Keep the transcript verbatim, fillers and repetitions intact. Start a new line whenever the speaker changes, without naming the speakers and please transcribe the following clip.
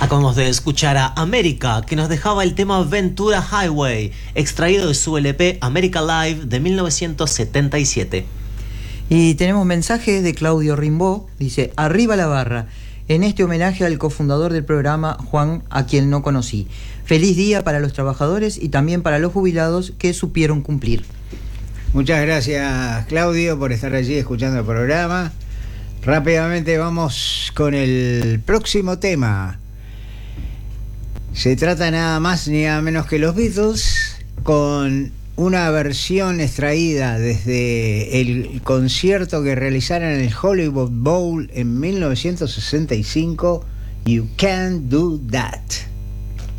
Acabamos de escuchar a América, que nos dejaba el tema Ventura Highway, extraído de su L P America Live de mil novecientos setenta y siete.
Y tenemos mensajes de Claudio Rimbaud, dice: arriba la barra, en este homenaje al cofundador del programa, Juan, a quien no conocí. Feliz día para los trabajadores y también para los jubilados que supieron cumplir.
Muchas gracias, Claudio, por estar allí escuchando el programa. Rápidamente vamos con el próximo tema. Se trata nada más ni nada menos que los Beatles, con una versión extraída desde el concierto que realizaron en el Hollywood Bowl en mil novecientos sesenta y cinco, You Can't Do That.